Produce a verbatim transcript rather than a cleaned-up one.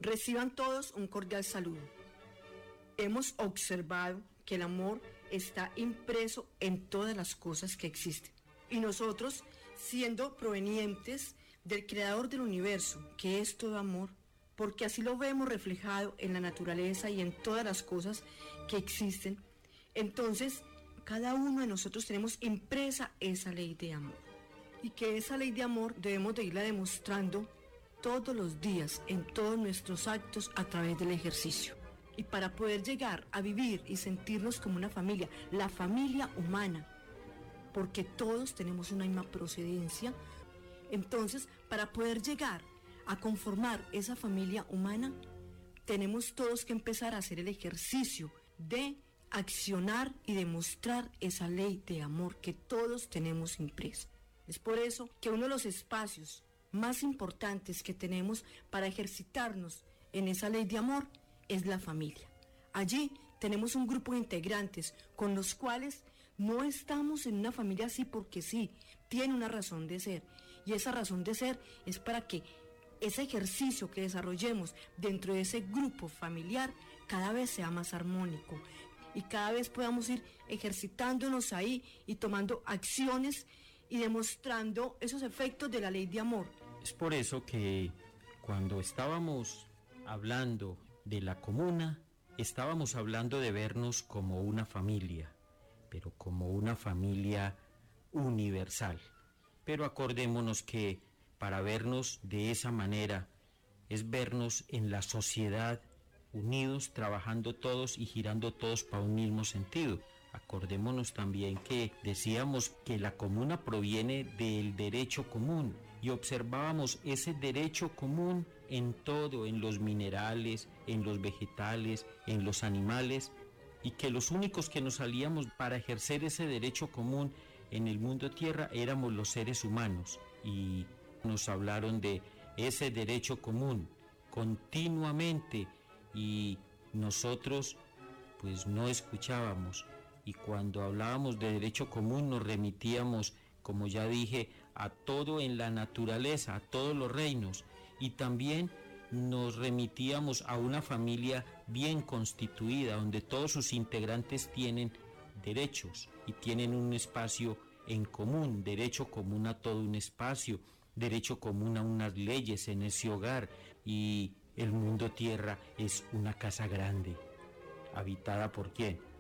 Reciban todos un cordial saludo. Hemos observado que el amor está impreso en todas las cosas que existen. Y nosotros, siendo provenientes del Creador del universo, que es todo amor, porque así lo vemos reflejado en la naturaleza y en todas las cosas que existen, entonces cada uno de nosotros tenemos impresa esa ley de amor. Y que esa ley de amor debemos de irla demostrando todos los días, en todos nuestros actos, a través del ejercicio. Y para poder llegar a vivir y sentirnos como una familia, la familia humana, porque todos tenemos una misma procedencia, entonces para poder llegar a conformar esa familia humana, tenemos todos que empezar a hacer el ejercicio de accionar y demostrar esa ley de amor que todos tenemos impresa. Es por eso que uno de los espacios más importantes que tenemos para ejercitarnos en esa ley de amor es la familia. Allí tenemos un grupo de integrantes con los cuales no estamos en una familia así porque sí, tiene una razón de ser. Y esa razón de ser es para que ese ejercicio que desarrollemos dentro de ese grupo familiar cada vez sea más armónico y cada vez podamos ir ejercitándonos ahí y tomando acciones y demostrando esos efectos de la ley de amor. Es por eso que cuando estábamos hablando de la comuna, estábamos hablando de vernos como una familia, pero como una familia universal. Pero acordémonos que para vernos de esa manera es vernos en la sociedad unidos, trabajando todos y girando todos para un mismo sentido. Acordémonos también que decíamos que la comuna proviene del derecho común y observábamos ese derecho común en todo, en los minerales, en los vegetales, en los animales, y que los únicos que nos salíamos para ejercer ese derecho común en el mundo tierra éramos los seres humanos. Y nos hablaron de ese derecho común continuamente y nosotros pues no escuchábamos, y cuando hablábamos de derecho común nos remitíamos, como ya dije, a todo en la naturaleza, a todos los reinos, y también nos remitíamos a una familia bien constituida, donde todos sus integrantes tienen derechos y tienen un espacio en común, derecho común a todo un espacio, derecho común a unas leyes en ese hogar, y el mundo tierra es una casa grande, habitada por ¿quién?